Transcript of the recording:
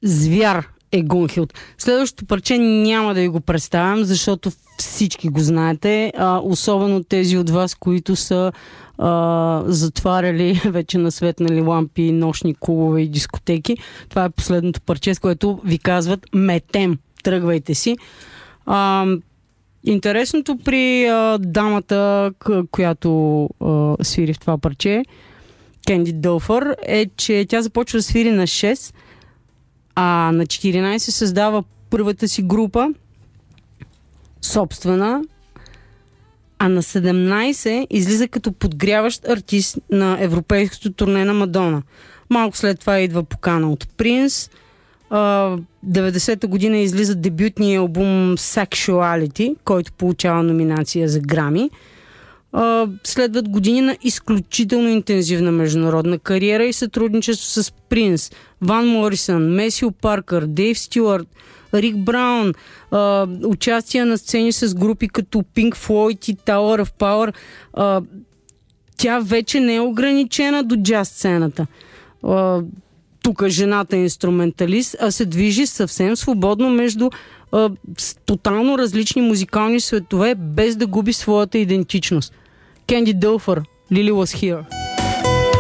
звяр е Гунхилд. Следващото парче няма да ви го представям, защото всички го знаете, особено тези от вас, които са затваряли вече на светнали лампи, нощни клубове и дискотеки. Това е последното парче, с което ви казват метем, тръгвайте си. Интересното при дамата, която свири в това парче, Кенди Дълфър, е, че тя започва да свири на 6, а на 14 създава първата си група, собствена, а на 17 излиза като подгряващ артист на европейското турне на Мадона. Малко след това идва покана от Принс. 90-та година излиза дебютния албум Sexuality, който получава номинация за Грами. Следват години на изключително интензивна международна кариера и сътрудничество с Принс, Ван Морисън, Месио Паркър, Дейв Стюарт, Рик Браун, участия на сцени с групи като Pink Floyd и Tower of Power. Тя вече не е ограничена до джаз сцената. Тук жената е инструменталист, а се движи съвсем свободно между тотално различни музикални светове, без да губи своята идентичност. Кенди Дълфър, Lily Was Here.